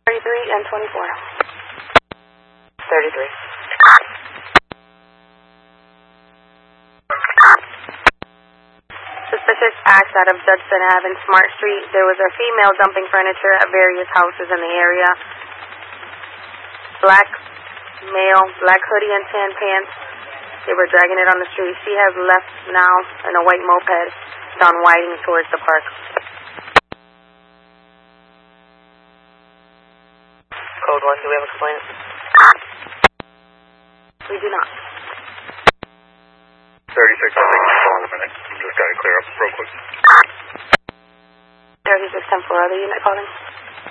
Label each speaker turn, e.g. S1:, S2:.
S1: 33 and 24.
S2: 33.
S1: Suspicious acts out of Judson Ave and Smart Street. There was a female dumping furniture at various houses in the area. Black male, black hoodie and tan pants. They were dragging it on the street. She has left now in a white moped down Whiting towards the park.
S2: Code 1, do we have a complaint?
S1: We do not.
S3: 36, I'll take this call in a minute. I'm just got to clear up real quick.
S1: 3610 for other unit calling.